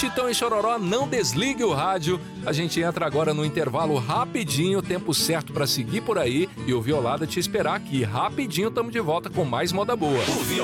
Chitão e Chororó, não desligue o rádio. A gente entra agora no intervalo rapidinho, tempo certo pra seguir por aí e o Violada te esperar aqui. Rapidinho, tamo de volta com mais moda boa.